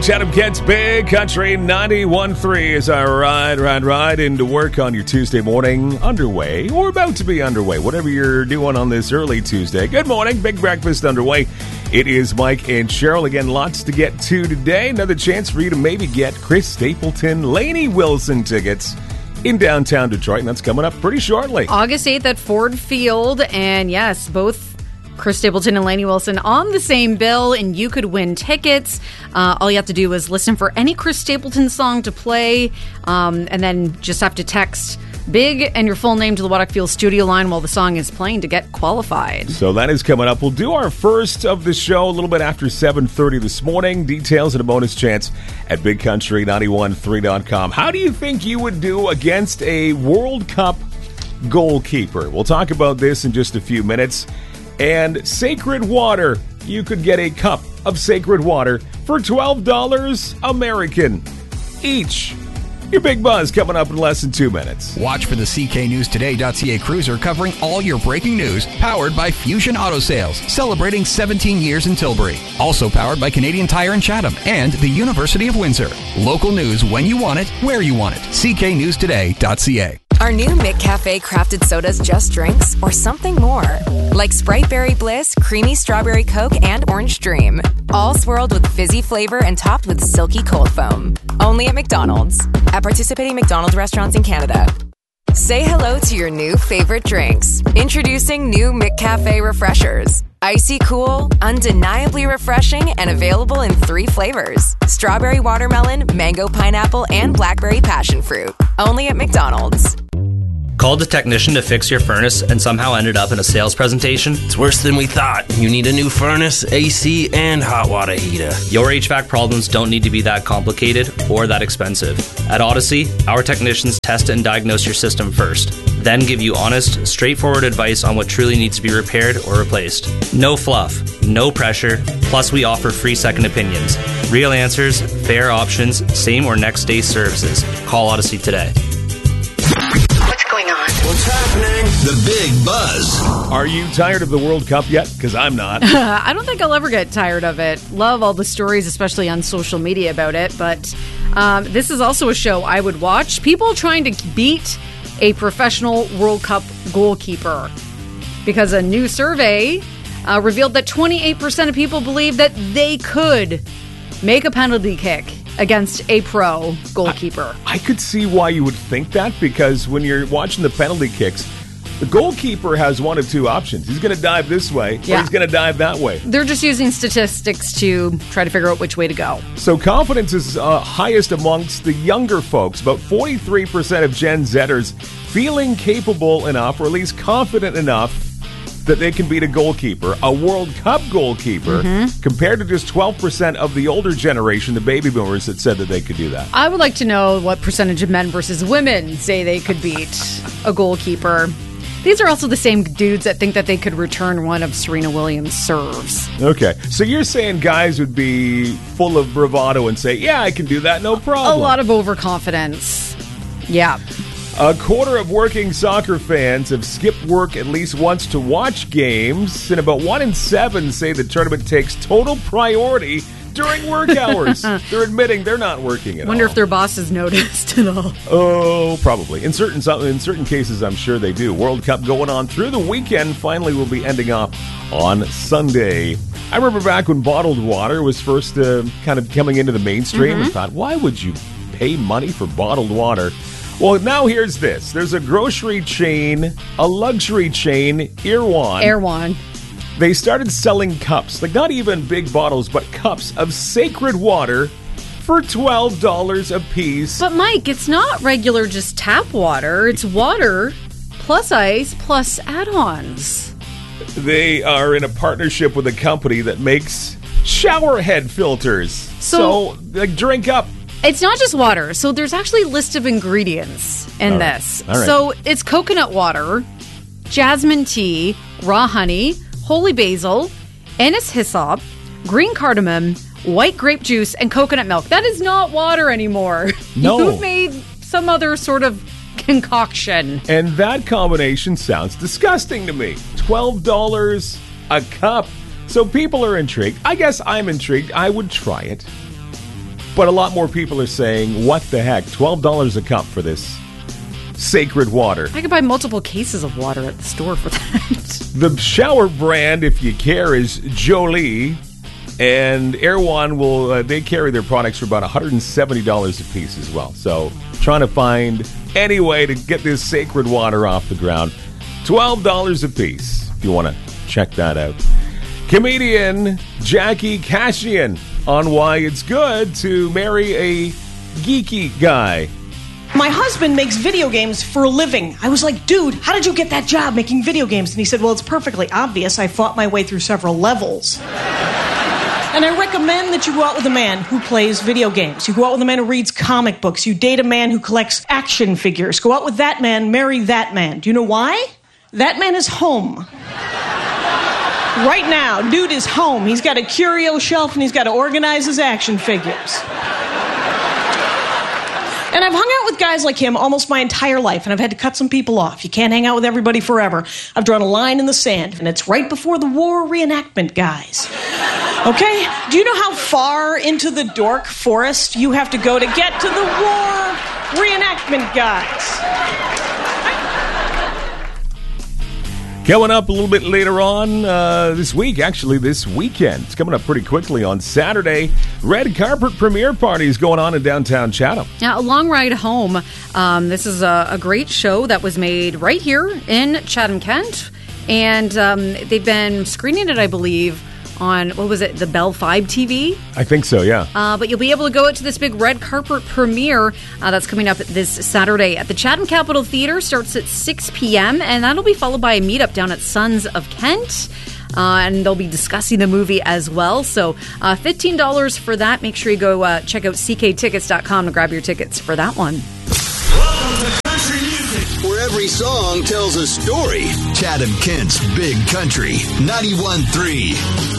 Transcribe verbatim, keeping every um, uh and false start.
Chatham Kent's Big Country ninety-one point three is our ride, ride, ride into work on your Tuesday morning, underway or about to be underway, whatever you're doing on this early Tuesday. Good morning, big breakfast underway. It is Mike and Cheryl. Again, lots to get to today. Another chance for you to maybe get Chris Stapleton, Lainey Wilson tickets in downtown Detroit, and that's coming up pretty shortly. August eighth at Ford Field, and yes, both Chris Stapleton and Lainey Wilson on the same bill, and you could win tickets. Uh, all you have to do is listen for any Chris Stapleton song to play, um, and then just have to text BIG and your full name to the Waddock Field studio line while the song is playing to get qualified. So that is coming up. We'll do our first of the show a little bit after seven thirty this morning. Details and a bonus chance at big country nine one three dot com. How do you think you would do against a World Cup goalkeeper? We'll talk about this in just a few minutes. And Sacred Water. You could get a cup of Sacred Water for twelve dollars American each. Your Big Buzz coming up in less than two minutes. Watch for the C K News Today dot C A cruiser covering all your breaking news, powered by Fusion Auto Sales, celebrating seventeen years in Tilbury. Also powered by Canadian Tire in Chatham and the University of Windsor. Local news when you want it, where you want it. C K News Today dot C A. Are new McCafe crafted sodas just drinks or something more? Like Sprite Berry Bliss, Creamy Strawberry Coke, and Orange Dream. All swirled with fizzy flavor and topped with silky cold foam. Only at McDonald's. At participating McDonald's restaurants in Canada. Say hello to your new favorite drinks. Introducing new McCafe Refreshers. Icy cool, undeniably refreshing, and available in three flavors. Strawberry watermelon, mango pineapple, and blackberry passion fruit. Only at McDonald's. Called a technician to fix your furnace and somehow ended up in a sales presentation? It's worse than we thought. You need a new furnace, A C, and hot water heater. Your H V A C problems don't need to be that complicated or that expensive. At Odyssey, our technicians test and diagnose your system first, then give you honest, straightforward advice on what truly needs to be repaired or replaced. No fluff, no pressure, plus we offer free second opinions. Real answers, fair options, same or next day services. Call Odyssey today. What's happening? The Big Buzz. Are you tired of the World Cup yet? Because I'm not. I don't think I'll ever get tired of it. Love all the stories, especially on social media about it. But um, this is also a show I would watch. People trying to beat a professional World Cup goalkeeper. Because a new survey uh, revealed that twenty-eight percent of people believe that they could make a penalty kick against a pro goalkeeper. I, I could see why you would think that, because when you're watching the penalty kicks, the goalkeeper has one of two options. He's going to dive this way, yeah. or he's going to dive that way. They're just using statistics to try to figure out which way to go. So confidence is uh, highest amongst the younger folks. About forty-three percent of Gen Zers feeling capable enough, or at least confident enough, that they can beat a goalkeeper, a World Cup goalkeeper, mm-hmm. compared to just twelve percent of the older generation, the baby boomers, that said that they could do that. I would like to know what percentage of men versus women say they could beat a goalkeeper. These are also the same dudes that think that they could return one of Serena Williams' serves. Okay, so you're saying guys would be full of bravado and say, yeah, I can do that, no problem. A lot of overconfidence. Yeah. A quarter of working soccer fans have skipped work at least once to watch games, and about one in seven say the tournament takes total priority during work hours. They're admitting they're not working at all. Wonder if their bosses noticed at all. Oh, probably. In certain in certain cases, I'm sure they do. World Cup going on through the weekend. Finally, will be ending up on Sunday. I remember back when bottled water was first uh, kind of coming into the mainstream, mm-hmm. and thought, why would you pay money for bottled water? Well, now here's this. There's a grocery chain, a luxury chain, Erewhon. Erewhon. They started selling cups, like not even big bottles, but cups of Sacred Water for twelve dollars a piece. But Mike, it's not regular just tap water. It's water plus ice plus add-ons. They are in a partnership with a company that makes shower head filters. So, so like, drink up. It's not just water. So there's actually a list of ingredients in All this. right. All right. So it's coconut water, jasmine tea, raw honey, holy basil, anise hyssop, green cardamom, white grape juice, and coconut milk. That is not water anymore. No. You've made some other sort of concoction. And that combination sounds disgusting to me. twelve dollars a cup. So people are intrigued. I guess I'm intrigued. I would try it. But a lot more people are saying, what the heck, twelve dollars a cup for this sacred water. I could buy multiple cases of water at the store for that. The shower brand, if you care, is Jolie. And Erewhon will, uh, they carry their products for about one hundred seventy dollars a piece as well. So trying to find any way to get this sacred water off the ground. twelve dollars a piece if you want to check that out. Comedian Jackie Kashian on why it's good to marry a geeky guy. My husband makes video games for a living. I was like, dude, how did you get that job making video games? And he said, well, it's perfectly obvious. I fought my way through several levels. And I recommend that you go out with a man who plays video games. You go out with a man who reads comic books. You date a man who collects action figures. Go out with that man, marry that man. Do you know why? That man is home. Right now, dude is home. He's got a curio shelf and he's got to organize his action figures. And I've hung out with guys like him almost my entire life, and I've had to cut some people off. You can't hang out with everybody forever. I've drawn a line in the sand, and it's right before the war reenactment guys. Okay? Do you know how far into the dork forest you have to go to get to the war reenactment guys? Coming up a little bit later on uh, this week, actually this weekend. It's coming up pretty quickly on Saturday. Red carpet premiere party is going on in downtown Chatham. Now, A Long Ride Home. Um, this is a, a great show that was made right here in Chatham, Kent. And um, they've been screening it, I believe, on, what was it, the Bell five T V? I think so, yeah. Uh, but you'll be able to go out to this big red carpet premiere uh, that's coming up this Saturday at the Chatham Capitol Theatre. Starts at six p.m. and that'll be followed by a meetup down at Sons of Kent. Uh, and they'll be discussing the movie as well. So uh, fifteen dollars for that. Make sure you go uh, check out c k tickets dot com to grab your tickets for that one. Welcome to Country Music, where every song tells a story. Chatham Kent's Big Country, ninety-one point three.